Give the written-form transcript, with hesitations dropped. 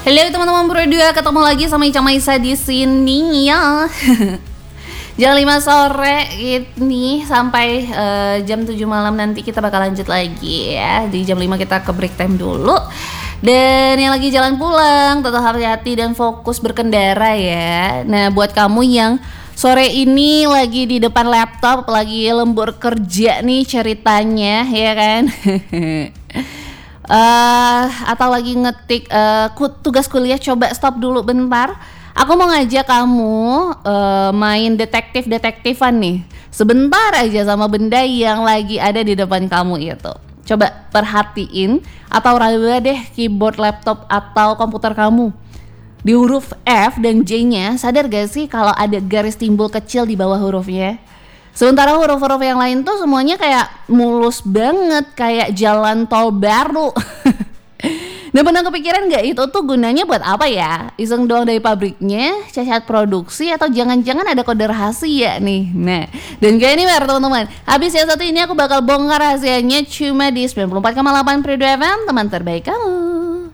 Halo teman-teman berdua, ketemu lagi sama Ica Maisa di sini ya. Jam 5 sore ini sampai jam 7 malam nanti kita bakal lanjut lagi ya. Di jam 5 kita ke break time dulu. Dan yang lagi jalan pulang tetap hati-hati dan fokus berkendara ya. Nah, buat kamu yang sore ini lagi di depan laptop, lagi lembur kerja nih ceritanya ya kan. Atau lagi ngetik tugas kuliah, coba stop dulu bentar. Aku mau ngajak kamu main detektif-detektifan nih. Sebentar aja sama benda yang lagi ada di depan kamu itu. Coba perhatiin atau raba deh keyboard laptop atau komputer kamu. Di huruf F dan J-nya, sadar gak sih kalau ada garis timbul kecil di bawah hurufnya? Sementara huruf-huruf yang lain tuh semuanya kayak mulus banget, kayak jalan tol baru. Nah, pernah kepikiran gak itu tuh gunanya buat apa ya? Iseng doang dari pabriknya, cacat produksi, atau jangan-jangan ada kode rahasia nih. Nah, dan kayak ini teman-teman, habis yang satu ini aku bakal bongkar rahasianya cuma di 94,8 Periode FM, teman terbaik kamu.